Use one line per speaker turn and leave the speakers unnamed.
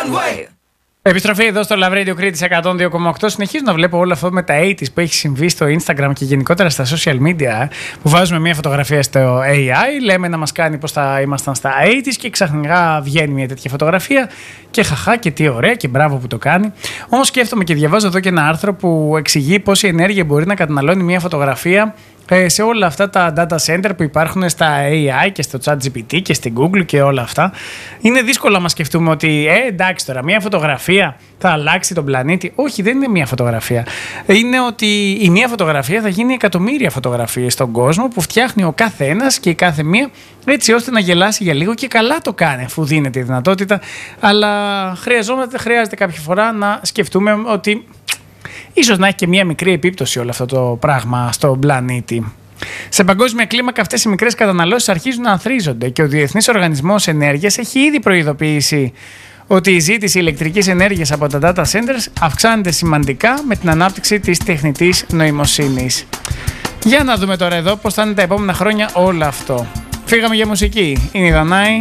Επιστροφή εδώ στο Love Radio Κρήτης 102,8. Συνεχίζω να βλέπω όλο αυτό με τα 80s που έχει συμβεί στο Instagram και γενικότερα στα social media. Που βάζουμε μια φωτογραφία στο AI, λέμε να μας κάνει πως θα ήμασταν στα 80s και ξαφνικά βγαίνει μια τέτοια φωτογραφία. Και χαχά και τι ωραία και μπράβο που το κάνει. Όμως σκέφτομαι και διαβάζω εδώ και ένα άρθρο που εξηγεί πόση ενέργεια μπορεί να καταναλώνει μια φωτογραφία σε όλα αυτά τα data center που υπάρχουν στα AI και στο ChatGPT και στην Google και όλα αυτά. Είναι δύσκολο να μας σκεφτούμε ότι εντάξει τώρα, μια φωτογραφία θα αλλάξει τον πλανήτη. Όχι, δεν είναι μια φωτογραφία. Είναι ότι η μια φωτογραφία θα γίνει εκατομμύρια φωτογραφίες στον κόσμο που φτιάχνει ο κάθε ένας και η κάθε μία έτσι ώστε να γελάσει για λίγο και καλά το κάνει αφού δίνεται η δυνατότητα. Αλλά χρειάζεται κάποια φορά να σκεφτούμε ότι ίσως να έχει και μία μικρή επίπτωση όλο αυτό το πράγμα στον πλανήτη. Σε παγκόσμια κλίμακα αυτές οι μικρές καταναλώσεις αρχίζουν να ανθρίζονται και ο Διεθνής Οργανισμός Ενέργειας έχει ήδη προειδοποιήσει ότι η ζήτηση ηλεκτρικής ενέργειας από τα data centers αυξάνεται σημαντικά με την ανάπτυξη της τεχνητής νοημοσύνης. Για να δούμε τώρα εδώ πώς θα είναι τα επόμενα χρόνια όλο αυτό. Φύγαμε για μουσική. Είναι η Δανάη.